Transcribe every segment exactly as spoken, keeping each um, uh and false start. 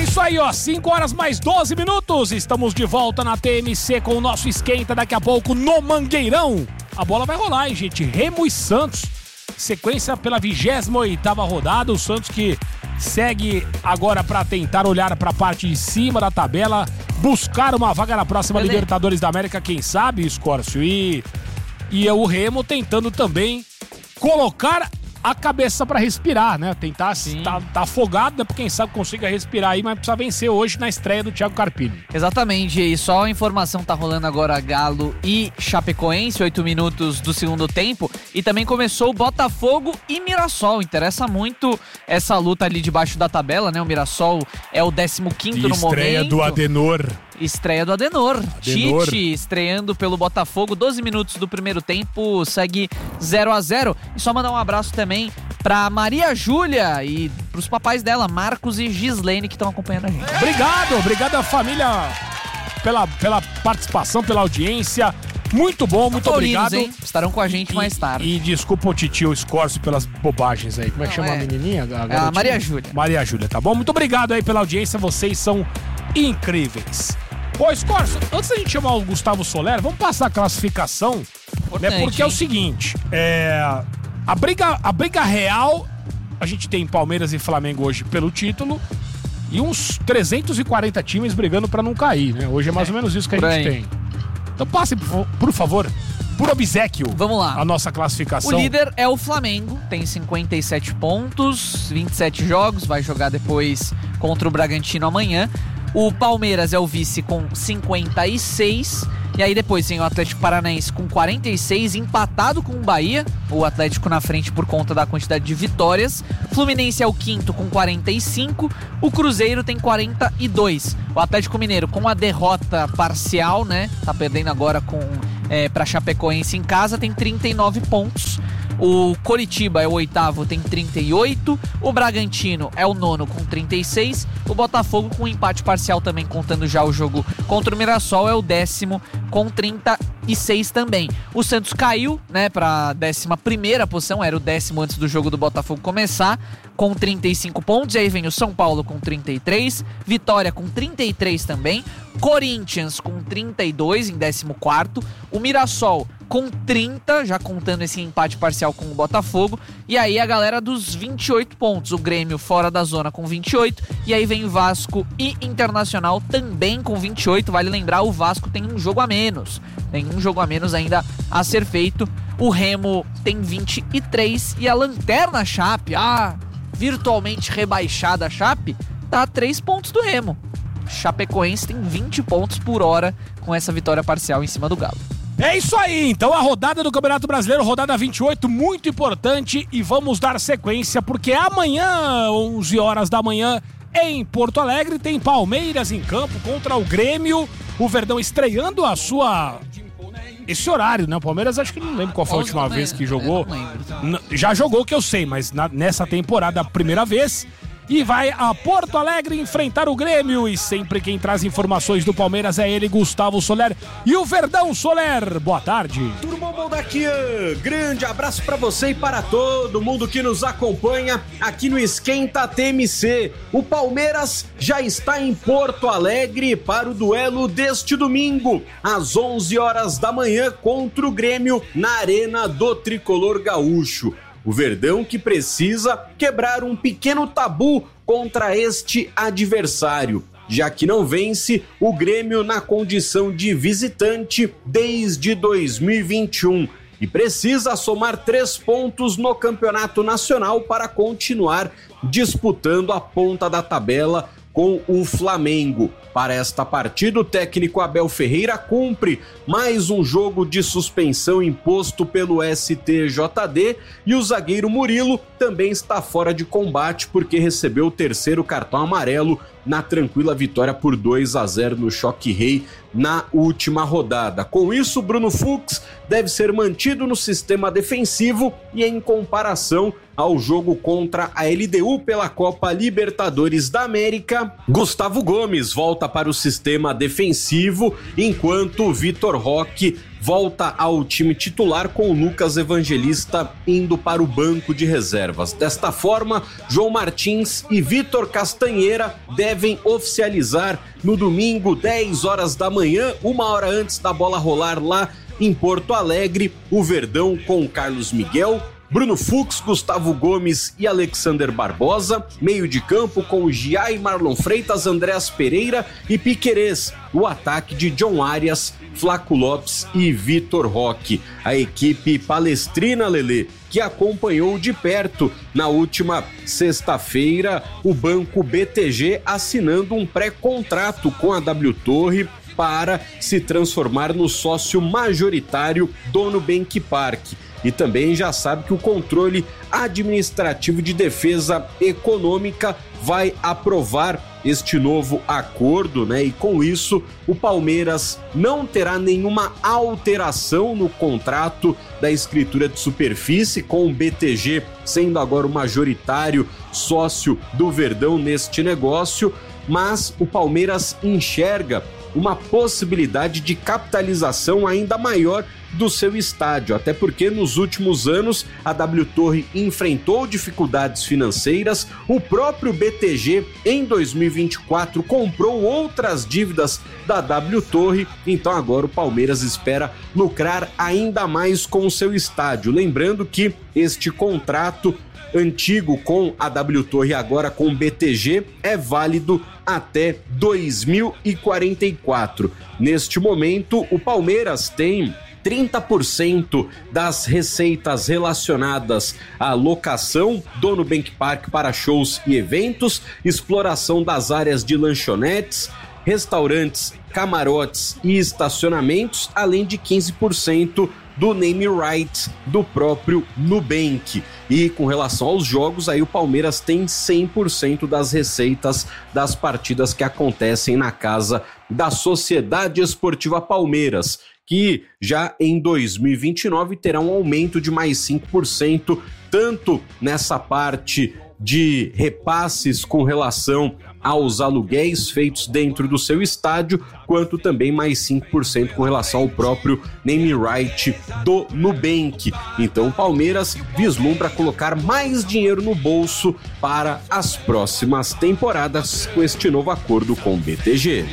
isso aí, ó, cinco horas mais doze minutos, estamos de volta na T M C com o nosso esquenta daqui a pouco no Mangueirão. A bola vai rolar, hein, gente? Remo e Santos, sequência pela vigésima oitava rodada, o Santos que segue agora para tentar olhar para a parte de cima da tabela, buscar uma vaga na próxima Beleza. Libertadores da América, quem sabe, Escórcio, e, e o Remo tentando também colocar a cabeça pra respirar, né? Tentar, tá, tá afogado, né? Porque quem sabe consiga respirar aí, mas precisa vencer hoje na estreia do Thiago Carpini. Exatamente, e só a informação, tá rolando agora Galo e Chapecoense, oito minutos do segundo tempo, e também começou Botafogo e Mirassol. Interessa muito essa luta ali debaixo da tabela, né? O Mirassol é o décimo quinto no momento. Estreia do Adenor. Estreia do Adenor. Adenor. Tite estreando pelo Botafogo, doze minutos do primeiro tempo, segue zero a zero. E só mandar um abraço também pra Maria Júlia e pros papais dela, Marcos e Gislene, que estão acompanhando a gente. Obrigado, obrigado à família pela, pela participação, pela audiência. Muito bom, muito Taurinos, obrigado. hein? Estarão com a gente E- mais tarde. E desculpa o titio Escórcio pelas bobagens aí. Como é que Não, chama é- a menininha? A, a garotinha? Maria Júlia. Maria Júlia, tá bom? Muito obrigado aí pela audiência, vocês são incríveis. Ô, Escórcio, antes da gente chamar o Gustavo Soler, vamos passar a classificação, né? Importante, Porque é o hein? seguinte, é, a, briga, a briga real, a gente tem Palmeiras e Flamengo hoje pelo título, e uns trezentos e quarenta times brigando pra não cair, né? Hoje é mais ou menos isso que a por gente aí. tem. Então passe, por, por favor, por obséquio, Vamos lá. a nossa O classificação. líder é o Flamengo, tem cinquenta e sete pontos, vinte e sete jogos, vai jogar depois contra o Bragantino amanhã. O Palmeiras é o vice com cinquenta e seis. E aí depois tem o Atlético Paranaense com quarenta e seis, empatado com o Bahia. O Atlético na frente por conta da quantidade de vitórias. Fluminense é o quinto com quarenta e cinco. O Cruzeiro tem quarenta e dois. O Atlético Mineiro com a derrota parcial, né? Tá perdendo agora com é, pra Chapecoense em casa, tem trinta e nove pontos. O Coritiba é o oitavo, tem trinta e oito. O Bragantino é o nono com trinta e seis. O Botafogo com empate parcial também, contando já o jogo contra o Mirassol, é o décimo com trinta e seis também. O Santos caiu, né, pra décima primeira posição, era o décimo antes do jogo do Botafogo começar, com trinta e cinco pontos. E aí vem o São Paulo com trinta e três, Vitória com trinta e três também, Corinthians com trinta e dois em décimo quarto, o Mirassol com trinta, já contando esse empate parcial com o Botafogo, e aí a galera dos vinte e oito pontos, o Grêmio fora da zona com vinte e oito, e aí vem Vasco e Internacional também com vinte e oito, vale lembrar, o Vasco tem um jogo a menos, tem um jogo a menos ainda a ser feito, o Remo tem vinte e três, e a Lanterna Chape, a virtualmente rebaixada Chape, tá a três pontos do Remo. Chapecoense tem vinte pontos por hora com essa vitória parcial em cima do Galo. É isso aí, então a rodada do Campeonato Brasileiro, rodada vinte e oito, muito importante, e vamos dar sequência, porque amanhã, onze horas da manhã, em Porto Alegre, tem Palmeiras em campo contra o Grêmio, o Verdão estreando a sua... esse horário, né? O Palmeiras, acho que não lembro qual foi a onze última da vez manhã, que jogou. eu não lembro. N- Já jogou, que eu sei, mas na- nessa temporada, a primeira vez. E vai a Porto Alegre enfrentar o Grêmio. E sempre quem traz informações do Palmeiras é ele, Gustavo Soler. E o Verdão Soler, boa tarde. Turma Moldaquian, grande abraço pra você e para todo mundo que nos acompanha aqui no Esquenta T M C. O Palmeiras já está em Porto Alegre para o duelo deste domingo, às onze horas da manhã, contra o Grêmio na Arena do Tricolor Gaúcho. O Verdão que precisa quebrar um pequeno tabu contra este adversário, já que não vence o Grêmio na condição de visitante desde dois mil e vinte e um e precisa somar três pontos no Campeonato Nacional para continuar disputando a ponta da tabela com o Flamengo. Para esta partida, o técnico Abel Ferreira cumpre mais um jogo de suspensão imposto pelo S T J D e o zagueiro Murilo também está fora de combate porque recebeu o terceiro cartão amarelo na tranquila vitória por dois a zero no Choque Rei na última rodada. Com isso, Bruno Fux deve ser mantido no sistema defensivo e em comparação ao jogo contra a L D U pela Copa Libertadores da América, Gustavo Gomes volta para o sistema defensivo, enquanto o Vitor Roque volta ao time titular com o Lucas Evangelista indo para o banco de reservas. Desta forma, João Martins e Vitor Castanheira devem oficializar no domingo, dez horas da manhã, uma hora antes da bola rolar lá em Porto Alegre, o Verdão com Carlos Miguel, Bruno Fux, Gustavo Gomes e Alexander Barbosa, meio de campo com Giai, Marlon Freitas, Andréas Pereira e Piquerez, o ataque de John Arias, Flaco Lopes e Vitor Roque. A equipe palestrina, Lelê, que acompanhou de perto na última sexta-feira o Banco B T G assinando um pré-contrato com a W Torre para se transformar no sócio majoritário do Nubank Park. E também já sabe que o controle administrativo de defesa econômica vai aprovar este novo acordo, né? E com isso, o Palmeiras não terá nenhuma alteração no contrato da escritura de superfície, com o B T G sendo agora o majoritário sócio do Verdão neste negócio, mas o Palmeiras enxerga uma possibilidade de capitalização ainda maior do seu estádio, até porque nos últimos anos a W Torre enfrentou dificuldades financeiras, o próprio B T G em dois mil e vinte e quatro comprou outras dívidas da W Torre, então agora o Palmeiras espera lucrar ainda mais com o seu estádio. Lembrando que este contrato antigo com a W Torre, agora com o B T G, é válido até dois mil e quarenta e quatro. Neste momento, o Palmeiras tem trinta por cento das receitas relacionadas à locação do Nubank Park para shows e eventos, exploração das áreas de lanchonetes, restaurantes, camarotes e estacionamentos, além de quinze por cento do name rights do próprio Nubank. E com relação aos jogos, aí o Palmeiras tem cem por cento das receitas das partidas que acontecem na casa da Sociedade Esportiva Palmeiras, que já em dois mil e vinte e nove terá um aumento de mais cinco por cento, tanto nessa parte de repasses com relação aos aluguéis feitos dentro do seu estádio, quanto também mais cinco por cento com relação ao próprio name right do Nubank. Então o Palmeiras vislumbra colocar mais dinheiro no bolso para as próximas temporadas com este novo acordo com o B T G.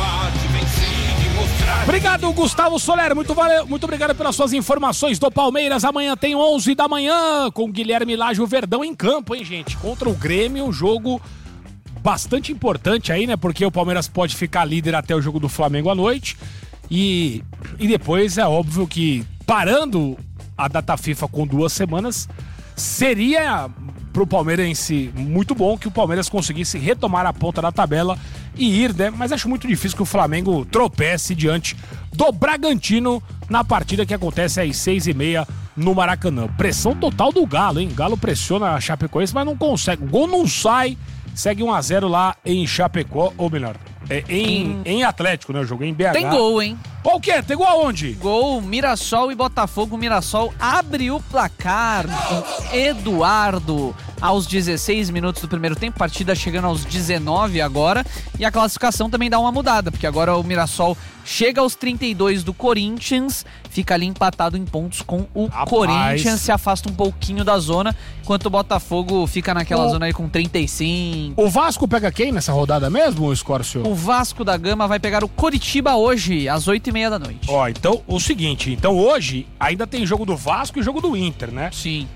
Obrigado, Gustavo Soler, muito, valeu, muito obrigado pelas suas informações do Palmeiras. Amanhã tem onze da manhã com Guilherme Lage, o Verdão em campo, hein, gente? Contra o Grêmio, um jogo bastante importante aí, né? Porque o Palmeiras pode ficar líder até o jogo do Flamengo à noite. E, e depois é óbvio que, parando a data FIFA com duas semanas, seria pro palmeirense muito bom que o Palmeiras conseguisse retomar a ponta da tabela e ir, né? Mas acho muito difícil que o Flamengo tropece diante do Bragantino na partida que acontece às seis e meia no Maracanã. Pressão total do Galo, hein? Galo pressiona a Chapecoense, mas não consegue. O gol não sai, segue um a zero lá em Chapecó, ou melhor, é, em, hum. em Atlético, né? Eu joguei em B H. Tem gol, hein? O quê? Tem gol aonde? Gol, Mirassol e Botafogo. Mirassol abre o placar com Eduardo aos dezesseis minutos do primeiro tempo, partida chegando aos dezenove agora, e a classificação também dá uma mudada, porque agora o Mirassol chega aos trinta e dois do Corinthians, fica ali empatado em pontos com o Rapaz. Corinthians, se afasta um pouquinho da zona, enquanto o Botafogo fica naquela o... zona aí com trinta e cinco. O Vasco pega quem nessa rodada mesmo, Scorcio? O Vasco da Gama vai pegar o Coritiba hoje, às oito e meia da noite. Ó, então, o seguinte, então hoje ainda tem jogo do Vasco e jogo do Inter, né? Sim.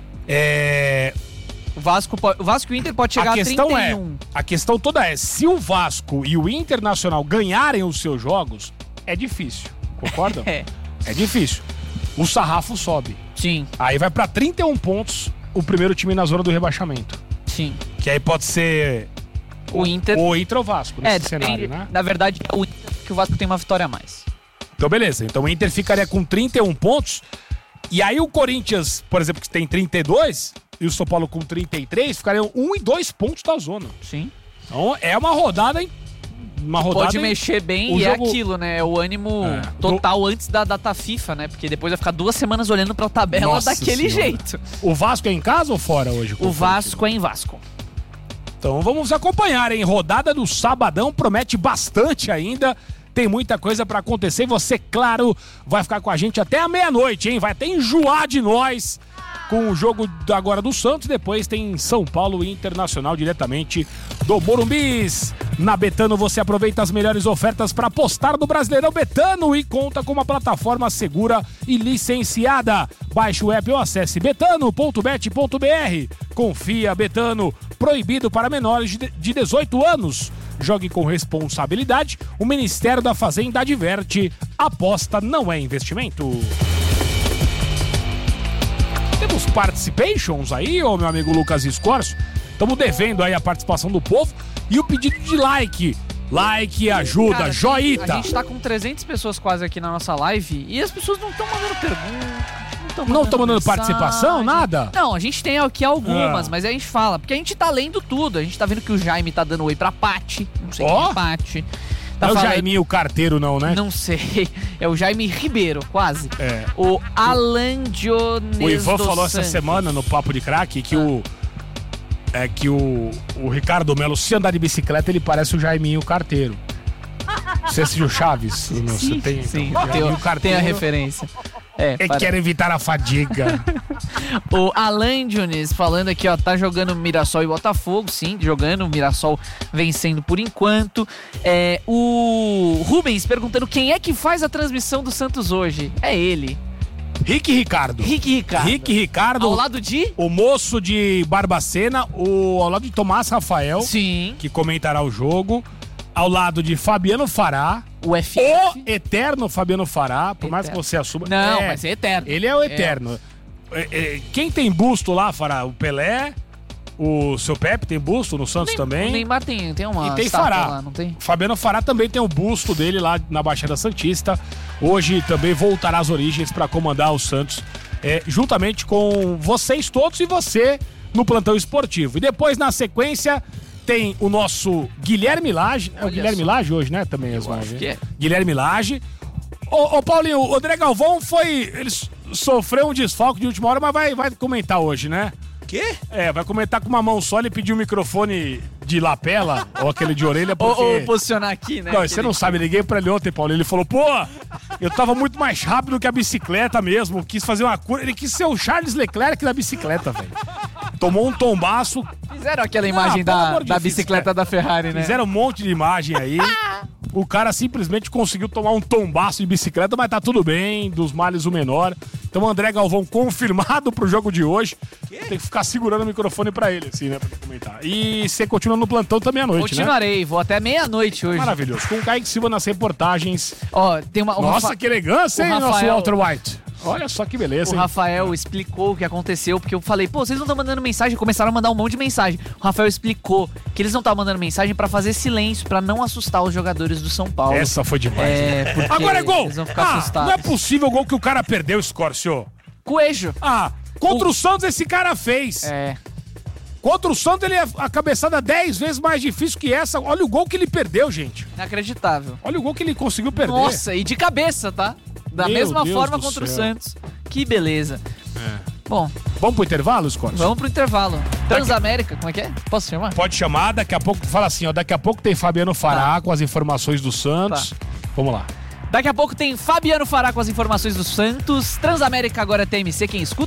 É... O Vasco, o Vasco e o Inter pode chegar a, questão a trinta e um. É, a questão toda é, se o Vasco e o Internacional ganharem os seus jogos, é difícil, concordam? é. É difícil. O sarrafo sobe. Sim. Aí vai pra trinta e um pontos o primeiro time na zona do rebaixamento. Sim. Que aí pode ser o Inter ou o Inter ou o Vasco nesse é, cenário, né? Na verdade é o Inter, porque o Vasco tem uma vitória a mais. Então beleza, então o Inter ficaria com trinta e um pontos, e aí o Corinthians, por exemplo, que tem trinta e dois, e o São Paulo com trinta e três, ficariam um e dois pontos da zona. Sim. Então é uma rodada, uma rodada pode mexer bem e jogo... é aquilo, né? É o ânimo é. total antes da data FIFA, né? Porque depois vai ficar duas semanas olhando pra tabela Nossa daquele senhora. jeito. O Vasco é em casa ou fora hoje? O Vasco é em Vasco. Então vamos acompanhar, hein? Rodada do sabadão promete bastante ainda. Tem muita coisa pra acontecer e você, claro, vai ficar com a gente até a meia-noite, hein? Vai até enjoar de nós com o jogo agora do Santos. Depois tem São Paulo Internacional diretamente do Morumbis. Na Betano você aproveita as melhores ofertas para apostar no Brasileirão Betano e conta com uma plataforma segura e licenciada. Baixe o app ou acesse betano ponto bet ponto br. Confia, Betano, proibido para menores de dezoito anos. Jogue com responsabilidade. O Ministério da Fazenda adverte: aposta não é investimento. Temos participations aí, ô meu amigo Lucas Escorço. Estamos devendo aí a participação do povo e o pedido de like. Like ajuda, Cara, joita. A gente tá com trezentas pessoas quase aqui na nossa live e as pessoas não estão mandando perguntas. Não estão mandando participação, nada? Não, a gente tem aqui algumas, Ah. mas aí a gente fala, porque a gente tá lendo tudo. A gente tá vendo que o Jaime tá dando oi pra Paty. Não sei Ó. quem é Paty. Tá Não é o falando- Jaiminho Carteiro não, né? Não sei. É o Jaime Ribeiro, quase. É. O Alan Dioneso O Ivan dos falou essa Santos. semana no Papo de Crack que o... É que o, o Ricardo Melo, se andar de bicicleta, ele parece o Jaiminho Carteiro. Você assistiu Chaves? Não, você tem, Sim, então, tem, Jaiminho tem Carteiro. a referência. É, Ele para- quer evitar a fadiga. O Alan Dioneso falando aqui, ó, tá jogando Mirassol e Botafogo, sim, jogando, o Mirassol vencendo por enquanto. É, o Rubens perguntando quem é que faz a transmissão do Santos hoje. É ele, Rick Ricardo. Rick Ricardo. Rick Ricardo, Ao lado de... o moço de Barbacena, o, ao lado de Tomás Rafael, Sim, que comentará o jogo, ao lado de Fabiano Fará, o F o F. eterno Fabiano Fará, por mais que Eterno. você assuma... Não, É, mas é eterno. ele é o eterno. É, é, quem tem busto lá, Fará? O Pelé, o seu Pepe tem busto no Santos Nem- também. O Neymar tem, tem uma E tem estátua Fará. lá, não tem? Fabiano Fará também tem o busto dele lá na Baixada Santista. Hoje também voltará às origens para comandar o Santos, é, juntamente com vocês todos e você no plantão esportivo. E depois, na sequência, tem o nosso Guilherme Lage. É o Olha Guilherme só. Lage hoje, né? Também, Eu acho que é. Guilherme Lage. Ô, ô, Paulinho, o André Galvão foi... Ele s- sofreu um desfalque de última hora, mas vai, vai comentar hoje, né? Quê? É, vai comentar com uma mão só. Ele pediu um microfone de lapela ou aquele de orelha, porque... Ou, ou posicionar aqui, né? Não, aquele- você não sabe, liguei pra ele ontem, Paulo. Ele falou, pô, eu tava muito mais rápido que a bicicleta mesmo. Quis fazer uma curva. Ele quis ser o Charles Leclerc da bicicleta, velho. Tomou um tombaço. Fizeram aquela imagem Ah, pelo da, amor de da Deus, bicicleta fizeram- da Ferrari, né? Fizeram um monte de imagem aí. O cara simplesmente conseguiu tomar um tombaço de bicicleta, mas tá tudo bem, dos males o menor. Então, André Galvão confirmado pro jogo de hoje. Tem que ficar segurando o microfone pra ele, assim, né, pra comentar. E você continua no plantão também à noite, né? Continuarei, vou até meia-noite hoje. Maravilhoso. Com o Kaique Silva nas reportagens. Ó, tem uma. o Nossa, Rafa- que elegância, o hein, nosso Rafael- Walter White. Olha só que beleza, O hein? Rafael explicou o que aconteceu, porque eu falei, pô, vocês não estão mandando mensagem, começaram a mandar um monte de mensagem. O Rafael explicou que eles não estavam mandando mensagem pra fazer silêncio, pra não assustar os jogadores do São Paulo. Essa foi demais. É, né? porque Agora é gol! eles vão ficar Ah, assustados. não é possível o gol que o cara perdeu, Scorcio. Coelho. Ah, contra o... Santos esse cara fez. É. Contra o Santos ele é a cabeçada dez vezes mais difícil que essa. Olha o gol que ele perdeu, gente. Inacreditável. Olha o gol que ele conseguiu perder. Nossa, e de cabeça, tá? Da Meu mesma Deus forma do contra céu. o Santos. Que beleza. Bom, Vamos pro intervalo, Scorcio? vamos pro intervalo. Transamérica, como é que é? Posso chamar? Pode chamar, daqui a pouco, fala assim, ó, daqui a pouco tem Fabiano Fará Tá. com as informações do Santos. Vamos lá. Daqui a pouco tem Fabiano Fará com as informações do Santos. Transamérica agora é T M C, quem escuta?